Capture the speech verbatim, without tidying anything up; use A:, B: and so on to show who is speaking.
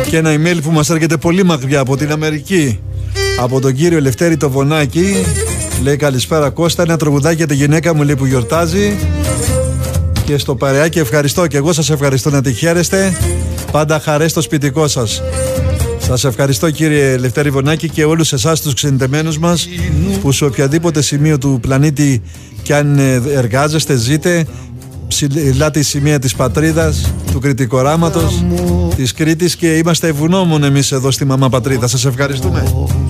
A: Και ένα email που μας έρχεται πολύ μακριά από την Αμερική, από τον κύριο Λευτέρη το Βονάκη. Λέει καλησπέρα Κώστα, ένα τραγουδάκι για τη γυναίκα μου λέει που γιορτάζει. Και στο παρεάκι ευχαριστώ, και εγώ σας ευχαριστώ, να τη χαίρεστε. Πάντα χαρές στο σπιτικό σας. Σας ευχαριστώ κύριε Λευτέρη Βονάκη, και όλους εσάς τους ξενιτεμένους μας που σε οποιαδήποτε σημείο του πλανήτη κι αν εργάζεστε, ζείτε ψηλά τη σημεία της πατρίδας, του κριτικοράματος, της Κρήτης, και είμαστε ευγνώμων εμείς εδώ στη Μαμά Πατρίδα. Σας ευχαριστούμε.